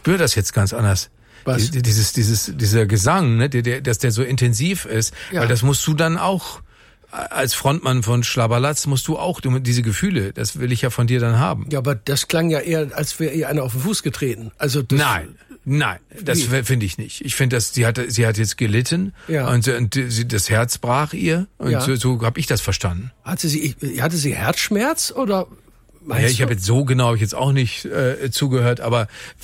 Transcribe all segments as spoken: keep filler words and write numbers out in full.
spüre das jetzt ganz anders. Was? Die, dieses, dieses, dieser Gesang, ne, der, der, dass der so intensiv ist, Ja. weil das musst du dann auch, als Frontmann von Schlabberlatz musst du auch diese Gefühle, das will ich ja von dir dann haben. Ja, aber das klang ja eher, als wäre ihr einer auf den Fuß getreten. Also das, Nein, nein, das finde ich nicht. Ich finde, dass sie hat, sie hat jetzt gelitten Ja. und, und sie, das Herz brach ihr und Ja. so, so habe ich das verstanden. Hatte sie, hatte sie Herzschmerz oder? Ja, ich habe jetzt so genau hab ich jetzt auch nicht äh, zugehört, aber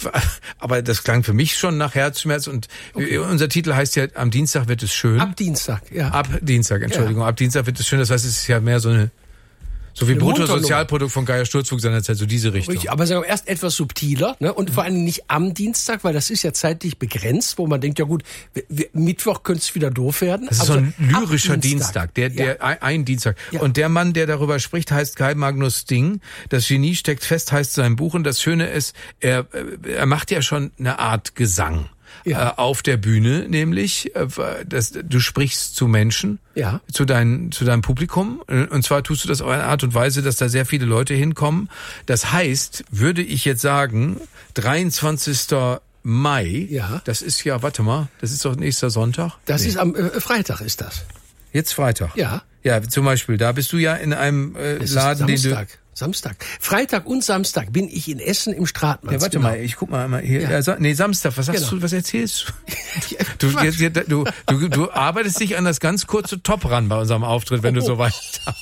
aber das klang für mich schon nach Herzschmerz und okay. Unser Titel heißt ja, am Dienstag wird es schön. Ab Dienstag, ja. Ab Dienstag, Entschuldigung, Ja. ab Dienstag wird es schön. Das heißt, es ist ja mehr so eine so wie Eine Bruttosozialprodukt von Geier Sturzflug seinerzeit, so diese Richtung. Richtig, aber sagen wir erst etwas subtiler, ne? Und vor allem nicht am Dienstag, weil das ist ja zeitlich begrenzt, wo man denkt, ja gut, wir, wir, Mittwoch könnte es wieder doof werden. Das ist also so ein lyrischer ab Dienstag, der, der, ja. ein, ein Dienstag. Ja. Und der Mann, der darüber spricht, heißt Kai Magnus Ding. Das Genie steckt fest, heißt sein Buch. Und das Schöne ist, er, er macht ja schon eine Art Gesang. Ja. Äh, auf der Bühne, nämlich, äh, das, du sprichst zu Menschen, Ja. zu, dein, zu deinem Publikum. Und zwar tust du das auf eine Art und Weise, dass da sehr viele Leute hinkommen. Das heißt, würde ich jetzt sagen, dreiundzwanzigsten Mai, Ja. das ist ja, warte mal, das ist doch nächster Sonntag. Das Nee. ist am äh, Freitag ist das. Jetzt Freitag. Ja. Ja, zum Beispiel, da bist du ja in einem äh, Es Laden, ist den Samstag. Samstag. Freitag und Samstag bin ich in Essen im Stratmanns. du... Ja, warte genau. mal, ich guck mal einmal hier. Ja. Ja. Sa- nee, Samstag, was sagst Genau. du, was erzählst du? Du, Quatsch. jetzt, jetzt, du, du, du arbeitest dich an das ganz kurze Top ran bei unserem Auftritt, wenn du so weit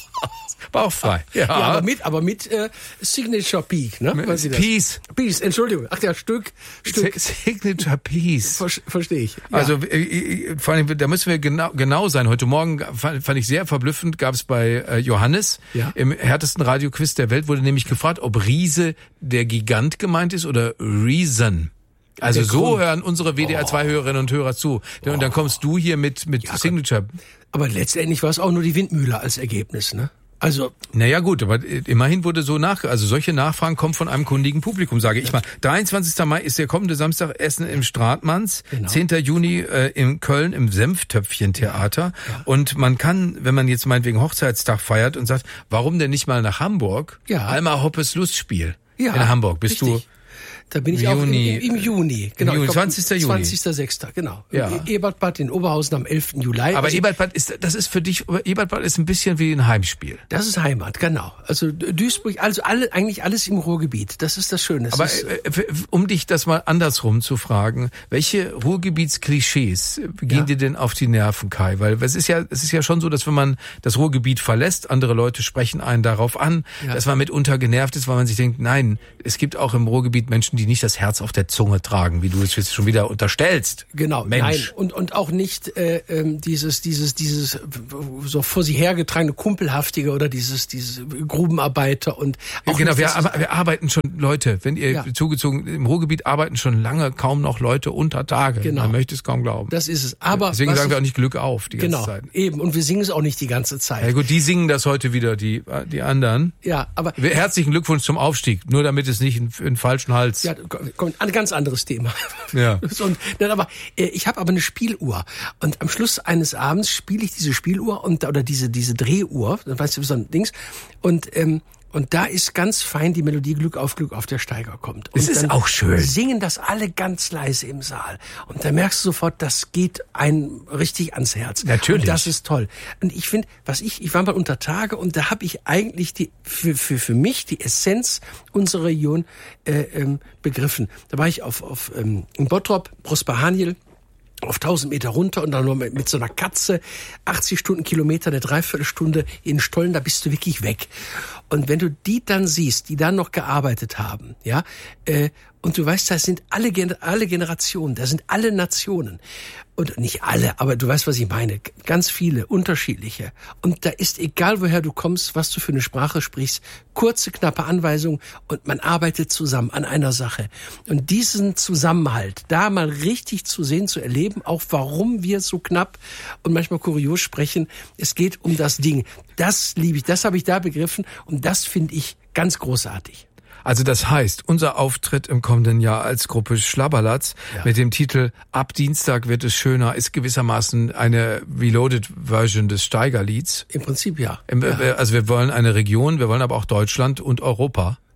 bauchfrei. Ja, Ja, aber mit, aber mit äh, Signature Peak, ne? Mit Was Sie das? Peace. Peace, Entschuldigung. Ach ja, Stück, Stück. Signature Piece. Ver Verstehe ich. Ja. Also äh, äh, vor allem, da müssen wir genau, genau sein. Heute Morgen fand, fand ich sehr verblüffend, gab es bei äh, Johannes Ja. im härtesten Radioquiz der Welt, wurde nämlich gefragt, ob Riese der Gigant gemeint ist oder Reason. Also Der so Grund. hören unsere W D R zwei Hörerinnen und Hörer zu. Und dann kommst du hier mit mit Signature. aber letztendlich war es auch nur die Windmühle als Ergebnis, ne? Also, Naja gut, aber immerhin wurde so nach, also solche Nachfragen kommen von einem kundigen Publikum, sage ich mal. dreiundzwanzigsten Mai ist der kommende Samstag, Essen im Stratmanns, Genau. zehnten Juni äh, in Köln im Senftöpfchen-Theater. Ja. Und man kann, wenn man jetzt meinetwegen Hochzeitstag feiert und sagt, warum denn nicht mal nach Hamburg? Ja. Alma Hoppes Lustspiel ja. in Hamburg. Bist richtig. Da bin ich im auch im, Juni, im, im Juni. Genau. im Juni, Ich glaub, zwanzigsten Juni. zwanzigsten sechsten Genau. Ja. Im Ebertbad in Oberhausen am elften Juli. du, aber Also, Ebertbad ist, das ist für dich, Ebertbad ist ein bisschen wie ein Heimspiel. das ist Heimat, genau. Also Duisburg, also alle, eigentlich alles im Ruhrgebiet. Das ist das Schöne. Es Aber ist, äh, f- um dich das mal andersrum zu fragen, welche Ruhrgebietsklischees gehen Ja. dir denn auf die Nerven, Kai? Weil es ist ja, es ist ja schon so, dass wenn man das Ruhrgebiet verlässt, andere Leute sprechen einen darauf an, Ja. dass man mitunter genervt ist, weil man sich denkt, nein, es gibt auch im Ruhrgebiet Menschen, die nicht das Herz auf der Zunge tragen, wie du es jetzt schon wieder unterstellst. Genau, Mensch. nein. Und, und auch nicht äh, ähm, dieses, dieses, dieses so vor sie hergetragene Kumpelhaftige oder dieses, dieses Grubenarbeiter und auch Genau, nicht, wir, dass- aber wir arbeiten schon, Leute, wenn ihr Ja. zugezogen, im Ruhrgebiet arbeiten schon lange kaum noch Leute unter Tage. Genau. Man möchte es kaum glauben. das ist es. Aber Deswegen was sagen wir ich- auch nicht Glück auf die ganze genau, Zeit. eben. Und wir singen es auch nicht die ganze Zeit. Ja gut, die singen das heute wieder, die die anderen. Ja, aber Herzlichen Glückwunsch zum Aufstieg, nur damit es nicht in, in den falschen Hals. ja, kommt ein ganz anderes Thema. Ja. Und, nein, aber äh, ich habe aber eine Spieluhr und am Schluss eines Abends spiele ich diese Spieluhr und oder diese diese Drehuhr, weißt du, so ein Dings und ähm, und da ist ganz fein die Melodie Glück auf Glück auf der Steiger kommt. Und Das ist dann auch schön. Singen das alle ganz leise im Saal. Und da merkst du sofort, das geht einem richtig ans Herz. Natürlich. Und das ist toll. Und ich finde, was ich, ich war mal unter Tage und da habe ich eigentlich die für, für, für mich die Essenz unserer Region äh, ähm, begriffen. Da war ich auf, auf ähm, in Bottrop, Prosper Haniel, auf tausend Meter runter und dann noch mit, mit so einer Katze, achtzig Stundenkilometer, eine Dreiviertelstunde in Stollen, da bist du wirklich weg. Und wenn du die dann siehst, die dann noch gearbeitet haben, ja, äh, und du weißt, das sind alle, Gen- alle Generationen, da sind alle Nationen. Und nicht alle, aber du weißt, was ich meine. Ganz viele, unterschiedliche. Und da ist egal, woher du kommst, was du für eine Sprache sprichst, kurze, knappe Anweisungen und man arbeitet zusammen an einer Sache. Und diesen Zusammenhalt, da mal richtig zu sehen, zu erleben, auch warum wir so knapp und manchmal kurios sprechen, es geht um das Ding. Das liebe ich, das habe ich da begriffen und das finde ich ganz großartig. Also das heißt, unser Auftritt im kommenden Jahr als Gruppe Schlabberlatz Ja. mit dem Titel Ab Dienstag wird es schöner ist gewissermaßen eine Reloaded Version des Steigerlieds. Im Prinzip ja. Im, ja. äh, Also wir wollen eine Region, wir wollen aber auch Deutschland und Europa.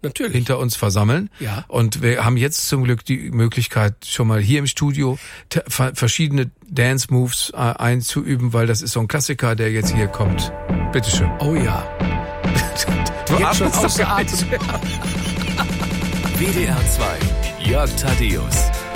Natürlich. hinter uns versammeln. Ja. Und wir haben jetzt zum Glück die Möglichkeit, schon mal hier im Studio te- verschiedene Dance-Moves äh, einzuüben, weil das ist so ein Klassiker, der jetzt hier kommt. Bitteschön. Oh ja. Du Jetzt schon atmest doch außer gar Atem. nicht. W D R zwei, Jörg Thaddeus.